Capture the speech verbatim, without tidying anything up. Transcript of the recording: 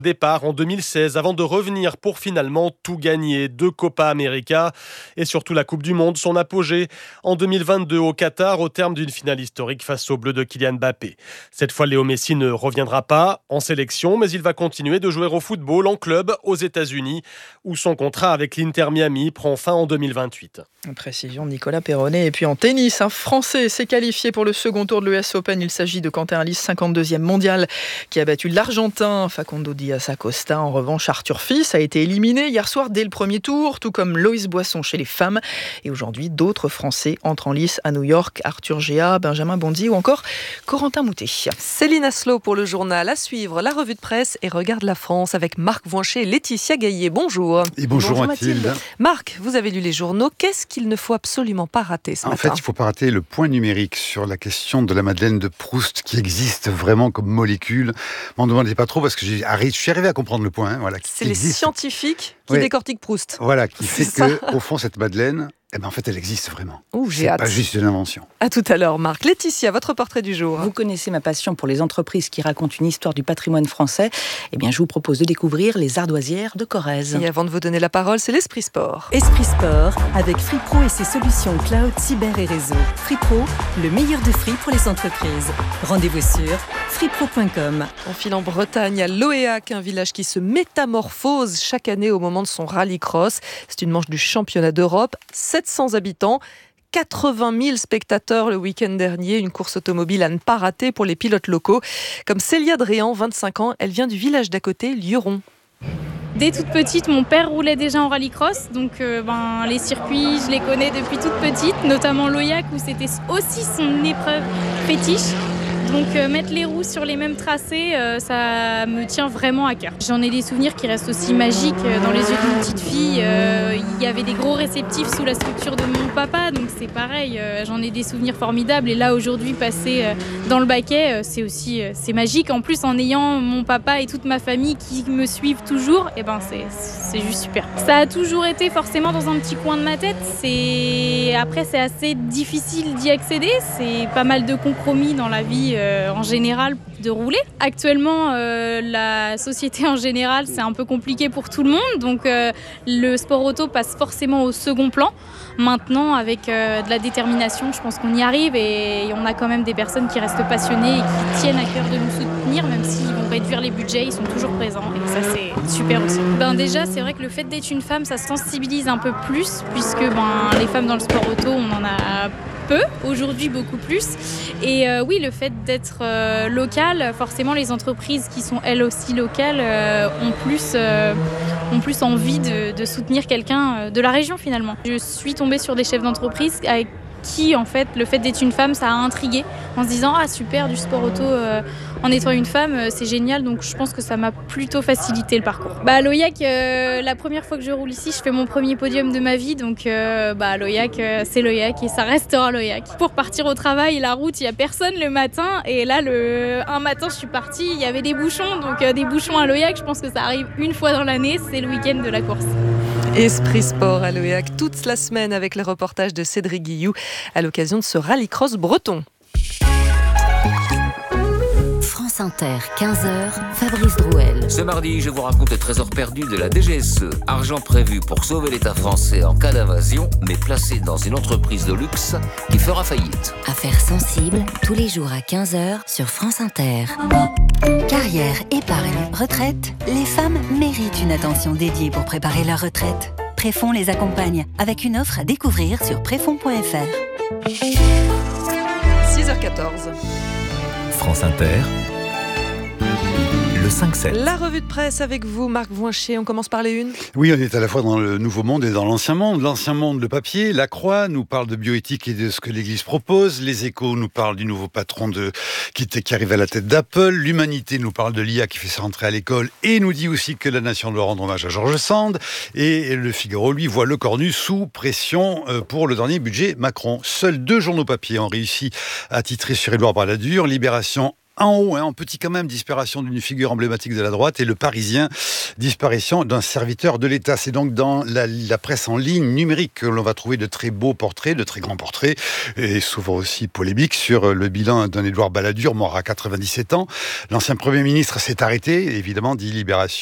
Départ en deux mille seize avant de revenir pour finalement tout gagner. Deux Copa América et surtout la Coupe du Monde, son apogée en deux mille vingt-deux au Qatar au terme d'une finale historique face aux Bleus de Kylian Mbappé. Cette fois, Léo Messi ne reviendra pas en sélection, mais il va continuer de jouer au football en club aux États-Unis où son contrat avec l'Inter Miami prend fin en deux mille vingt-huit. Précision de Nicolas Perronnet. Et puis en tennis, un Français s'est qualifié pour le second tour de l'U S Open. Il s'agit de Quentin Halys, cinquante-deuxième mondial, qui a battu l'Argentin Facundo Diaz-Acosta. En revanche, Arthur Fils a été éliminé hier soir dès le premier tour, tout comme Loïs Boisson chez les femmes. Et aujourd'hui, d'autres Français entrent en lice à New York. Arthur Géa, Benjamin Bondy ou encore Corentin Moutet. Céline Asselot pour le journal. À suivre, la revue de presse et Regarde la France avec Marc Voincher et Laetitia Gaillet. Bonjour. Et bonjour, bonjour Mathilde. Mathilde. Marc, vous avez lu les journaux. Qu'est-ce qu'il ne faut absolument pas rater ce en matin? En fait, il ne faut pas rater le point numérique sur la question de la Madeleine de Proust qui existe vraiment comme molécule. M'en demandez pas trop parce que j'ai arri- je suis arrivé à comprendre le point. Hein, voilà, C'est les existe. Scientifiques qui oui. décortiquent Proust. Voilà, qui fait que, au fond, cette Madeleine, eh ben, en fait, elle existe vraiment. Ouh, j'ai C'est hâte. pas juste une invention. À tout à l'heure, Marc. Laetitia, votre portrait du jour. Vous connaissez ma passion pour les entreprises qui racontent une histoire du patrimoine français. Eh bien, je vous propose de découvrir les ardoisières de Corrèze. Et avant de vous donner la parole, c'est l'Esprit Sport. Esprit Sport, avec FreePro et ses solutions cloud, cyber et réseau. FreePro, le meilleur de Free pour les entreprises. Rendez-vous sur freepro point com. On file en Bretagne, à Loéac, un village qui se métamorphose chaque année au moment de son rallycross. C'est une manche du championnat d'Europe. sept cents habitants. quatre-vingt mille spectateurs le week-end dernier, une course automobile à ne pas rater pour les pilotes locaux. Comme Célia Dréan, vingt-cinq ans, elle vient du village d'à côté, Lieron. Dès toute petite, mon père roulait déjà en rallycross, donc euh, ben, les circuits, je les connais depuis toute petite, notamment Loyac où c'était aussi son épreuve fétiche. Donc euh, mettre les roues sur les mêmes tracés, euh, ça me tient vraiment à cœur. J'en ai des souvenirs qui restent aussi magiques euh, dans les yeux d'une petite fille. Euh, il y avait des gros réceptifs sous la structure de mon papa, donc c'est pareil. Euh, j'en ai des souvenirs formidables. Et là aujourd'hui, passer euh, dans le baquet, euh, c'est aussi euh, c'est magique. En plus, en ayant mon papa et toute ma famille qui me suivent toujours, et ben c'est c'est juste super. Ça a toujours été forcément dans un petit coin de ma tête. C'est après c'est assez difficile d'y accéder. C'est pas mal de compromis dans la vie. Euh, en général de rouler. Actuellement, euh, la société en général, c'est un peu compliqué pour tout le monde, donc euh, le sport auto passe forcément au second plan. Maintenant, avec euh, de la détermination, je pense qu'on y arrive et, et on a quand même des personnes qui restent passionnées et qui tiennent à cœur de nous soutenir, même s'ils vont réduire les budgets, ils sont toujours présents et ça c'est super aussi. Ben déjà, c'est vrai que le fait d'être une femme, ça sensibilise un peu plus, puisque ben, les femmes dans le sport auto, on en a peu, aujourd'hui beaucoup plus. Et euh, oui, le fait d'être euh, local, forcément les entreprises qui sont elles aussi locales euh, ont, plus, euh, ont plus envie de, de soutenir quelqu'un de la région finalement. Je suis tombée sur des chefs d'entreprise avec qui en fait le fait d'être une femme ça a intrigué en se disant ah super du sport auto euh, en étant une femme euh, c'est génial, donc je pense que ça m'a plutôt facilité le parcours. Bah à Loyac, euh, la première fois que je roule ici je fais mon premier podium de ma vie, donc euh, bah Loyac euh, c'est Loyac et ça restera Loyac. Pour partir au travail la route il y a personne le matin et là le un matin je suis partie il y avait des bouchons, donc euh, des bouchons à Loyac je pense que ça arrive une fois dans l'année, c'est le week-end de la course. Esprit Sport à Loéac toute la semaine avec les reportages de Cédric Guilloux à l'occasion de ce rallycross breton. France Inter, quinze heures, Fabrice Drouel. Ce mardi, je vous raconte le trésor perdu de la D G S E. Argent prévu pour sauver l'État français en cas d'invasion, mais placé dans une entreprise de luxe qui fera faillite. Affaires sensibles, tous les jours à quinze heures sur France Inter. Carrière, épargne, retraite, les femmes méritent une attention dédiée pour préparer leur retraite. Préfonds les accompagne avec une offre à découvrir sur préfonds point f r. six heures quatorze. France Inter, le cinq sept. La revue de presse avec vous, Marc Voincher. On commence par les unes. Oui, on est à la fois dans le nouveau monde et dans l'ancien monde. L'ancien monde, le papier, la Croix nous parle de bioéthique et de ce que l'Église propose. Les Échos nous parlent du nouveau patron de, qui, qui arrive à la tête d'Apple. L'Humanité nous parle de l'I A qui fait sa rentrée à l'école et nous dit aussi que la nation doit rendre hommage à Georges Sand. Et le Figaro, lui, voit le Cornu sous pression pour le dernier budget Macron. Seuls deux journaux papier ont réussi à titrer sur Édouard Balladur. Libération En haut, hein, en petit quand même, disparition d'une figure emblématique de la droite, et Le Parisien, disparition d'un serviteur de l'État. C'est donc dans la, la presse en ligne numérique que l'on va trouver de très beaux portraits, de très grands portraits, et souvent aussi polémiques sur le bilan d'un Édouard Balladur, mort à quatre-vingt-dix-sept ans. L'ancien Premier ministre s'est arrêté, évidemment, dit Libération.